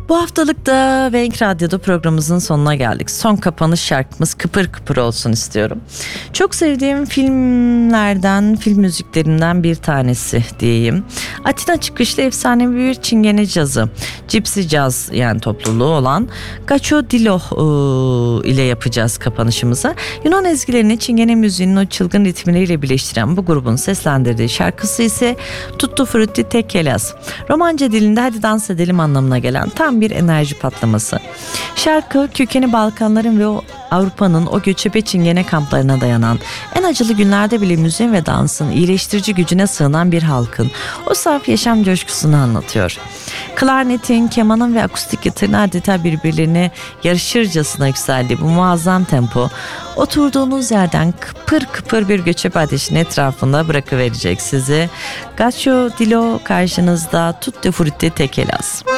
Bu haftalık da Venk Radyo'da programımızın sonuna geldik. Son kapanış şarkımız Kıpır Kıpır olsun istiyorum. Çok sevdiğim filmlerden, film müziklerinden bir tanesi diyeyim. Atina çıkışlı efsanevi bir Çingene cazı, Gypsy Jazz yani topluluğu olan Gacho Dilo ile yapacağız kapanışımızı. Yunan ezgilerini Çingene müziğinin o çılgın ritmiyle birleştiren bu grubun seslendirdiği şarkısı ise Tutto Frutti Te Kelas. Romanca dilinde hadi dans edelim anlamına gelen tam bir enerji patlaması. Şarkı kökeni Balkanların ve Avrupa'nın o göçebe Çingene kamplarına dayanan, en acılı günlerde bile müziğin ve dansın iyileştirici gücüne sığınan bir halkın o saf yaşam coşkusunu anlatıyor. Klarnetin, kemanın ve akustik gitarın adeta birbirlerine yarışırcasına yükseldiği bu muazzam tempo, oturduğunuz yerden kıpır kıpır bir göçebe ateşin etrafında bırakıverecek sizi. Gacho Dilo karşınızda, Tutti Frutti Te Kelas.